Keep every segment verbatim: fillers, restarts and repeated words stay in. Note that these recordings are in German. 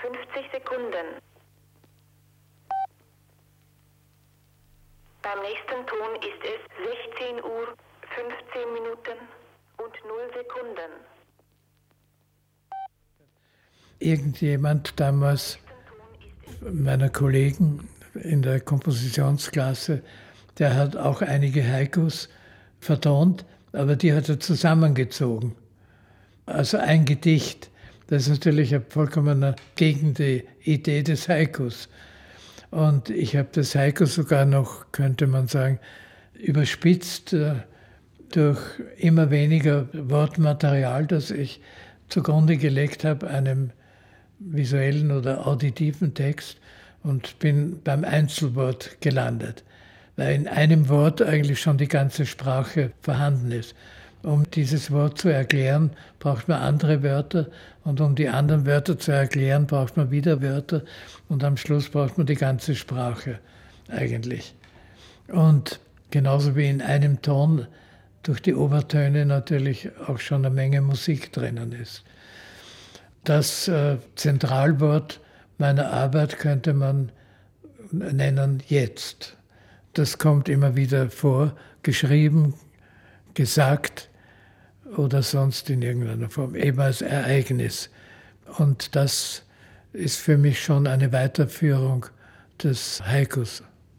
fünfzig Sekunden. Beim nächsten Ton ist es sechzehn Uhr, fünfzehn Minuten und null Sekunden. Irgendjemand damals, meiner Kollegen in der Kompositionsklasse, der hat auch einige Haikus vertont, aber die hat er zusammengezogen. Also ein Gedicht, das ist natürlich vollkommen gegen die Idee des Haikus. Und ich habe das Haiku sogar noch, könnte man sagen, überspitzt äh, durch immer weniger Wortmaterial, das ich zugrunde gelegt habe, einem visuellen oder auditiven Text, und bin beim Einzelwort gelandet, weil in einem Wort eigentlich schon die ganze Sprache vorhanden ist. Um dieses Wort zu erklären, braucht man andere Wörter, und um die anderen Wörter zu erklären, braucht man wieder Wörter, und am Schluss braucht man die ganze Sprache eigentlich. Und genauso wie in einem Ton durch die Obertöne natürlich auch schon eine Menge Musik drinnen ist. Das äh, Zentralwort meiner Arbeit könnte man nennen jetzt. Das kommt immer wieder vor, geschrieben, gesagt oder sonst in irgendeiner Form, eben als Ereignis. Und das ist für mich schon eine Weiterführung des Haikus.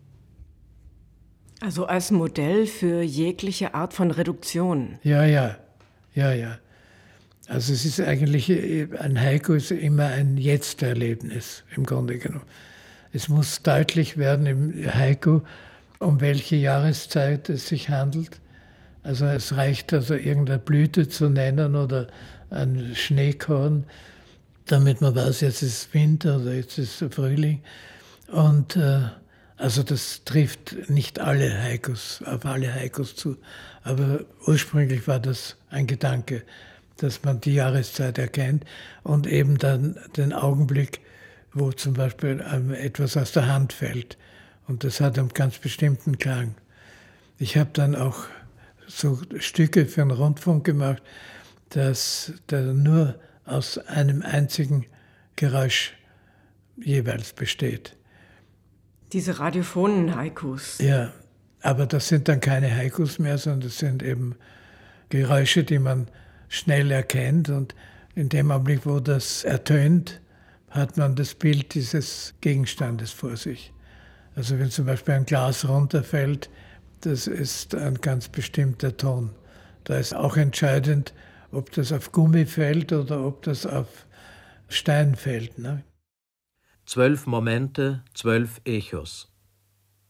Also als Modell für jegliche Art von Reduktion. Ja, ja, ja, ja. Also es ist eigentlich, ein Haiku ist immer ein Jetzt-Erlebnis im Grunde genommen. Es muss deutlich werden im Haiku, um welche Jahreszeit es sich handelt. Also es reicht also irgendeine Blüte zu nennen oder ein Schneekorn, damit man weiß, jetzt ist Winter oder jetzt ist Frühling. Und äh, also das trifft nicht alle Haikus, auf alle Haikus zu. Aber ursprünglich war das ein Gedanke, dass man die Jahreszeit erkennt und eben dann den Augenblick, wo zum Beispiel etwas aus der Hand fällt. Und das hat einen ganz bestimmten Klang. Ich habe dann auch so Stücke für den Rundfunk gemacht, dass der nur aus einem einzigen Geräusch jeweils besteht. Diese radiophonen Haikus. Ja, aber das sind dann keine Haikus mehr, sondern das sind eben Geräusche, die man schnell erkennt. Und in dem Augenblick, wo das ertönt, hat man das Bild dieses Gegenstandes vor sich. Also wenn zum Beispiel ein Glas runterfällt, das ist ein ganz bestimmter Ton. Da ist auch entscheidend, ob das auf Gummi fällt oder ob das auf Stein fällt. Ne? Zwölf Momente, zwölf Echos.